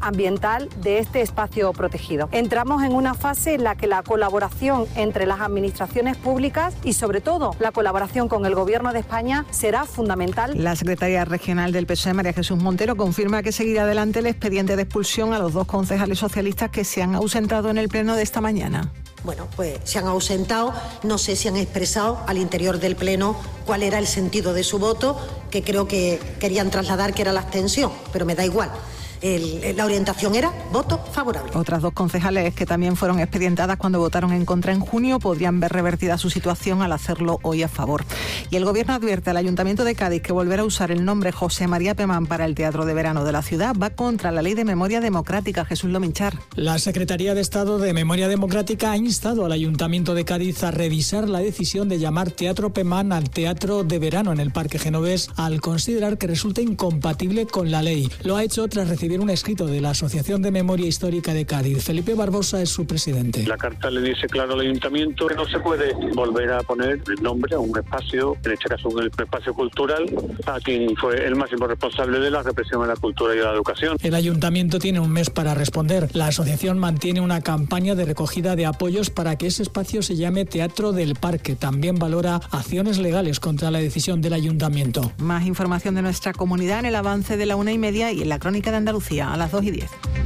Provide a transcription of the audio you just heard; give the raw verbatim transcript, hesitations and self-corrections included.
ambiental de este espacio protegido. Entramos en una fase en la que la colaboración entre las administraciones públicas y sobre todo la colaboración con el Gobierno de España será fundamental. La secretaria regional del P S O E, María Jesús Montero, confirma que seguirá adelante el expediente de expulsión a los dos concejales socialistas que se han ausentado en el pleno de esta mañana. Bueno, pues se han ausentado, no sé si han expresado al interior del Pleno cuál era el sentido de su voto, que creo que querían trasladar que era la abstención, pero me da igual. El, la orientación era voto favorable. Otras dos concejales que también fueron expedientadas cuando votaron en contra en junio podrían ver revertida su situación al hacerlo hoy a favor. Y el Gobierno advierte al Ayuntamiento de Cádiz que volver a usar el nombre José María Pemán para el Teatro de Verano de la ciudad va contra la Ley de Memoria Democrática. Jesús Lominchar. La Secretaría de Estado de Memoria Democrática ha instado al Ayuntamiento de Cádiz a revisar la decisión de llamar Teatro Pemán al Teatro de Verano en el Parque Genovés al considerar que resulta incompatible con la ley. Lo ha hecho tras recibir un escrito de la Asociación de Memoria Histórica de Cádiz. Felipe Barbosa es su presidente. La carta le dice claro al ayuntamiento que no se puede volver a poner el nombre a un espacio, en este caso un espacio cultural, a quien fue el máximo responsable de la represión de la cultura y de la educación. El ayuntamiento tiene un mes para responder. La asociación mantiene una campaña de recogida de apoyos para que ese espacio se llame Teatro del Parque. También valora acciones legales contra la decisión del ayuntamiento. Más información de nuestra comunidad en el avance de la una y media y en la crónica de Andalucía a las dos y diez.